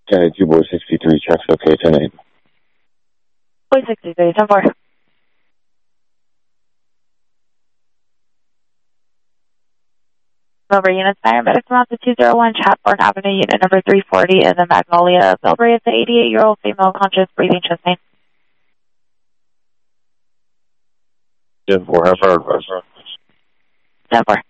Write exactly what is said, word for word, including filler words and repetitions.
County two, boy sixty-three, checks okay, ten eight. Boy sixty-three, ten four. Over units, paramedics around to two oh one Chatburn Avenue, unit number three forty in the Magnolia. Belbury is an eighty-eight-year-old female, conscious, breathing, chest pain. ten four, how far? ten four.